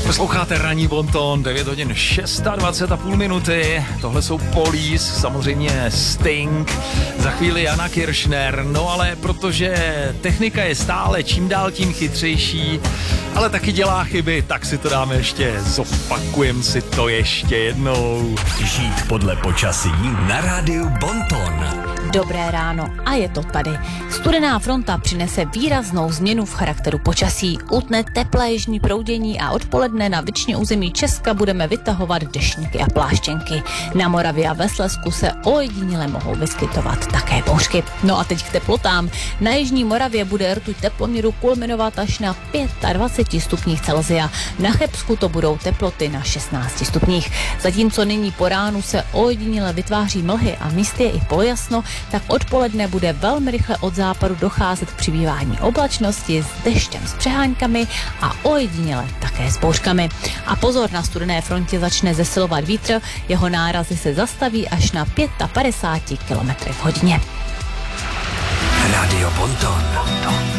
Posloucháte ranní bonton, 9 hodin 26,5 minuty. Tohle jsou Police, samozřejmě Sting, za chvíli Jana Kiršner. No ale protože technika je stále čím dál tím chytřejší, ale taky dělá chyby, tak si to dáme zopakujem si to ještě jednou. Žít podle počasí na rádiu Bonton. Dobré ráno a je to tady. Studená fronta přinese výraznou změnu v charakteru počasí. Utne teplé jižní proudění a odpoledne na většině území Česka budeme vytahovat deštníky a pláštěnky. Na Moravě a ve Slezsku se ojediněle mohou vyskytovat také bouřky. No a teď k teplotám. Na jižní Moravě bude rtuť teploměru kulminovat až na 25 stupních Celsia. Na Chebsku to budou teploty na 16 stupních. Zatímco nyní po ránu se ojediněle vytváří mlhy a místy je i polojasno, tak odpoledne bude velmi rychle od západu docházet k přibývání oblačnosti s deštěm s přeháňkami a ojediněle také s bouřkami. A pozor, na studené frontě začne zesilovat vítr, jeho nárazy se zastaví až na 55 km/h. Rádio Bonton.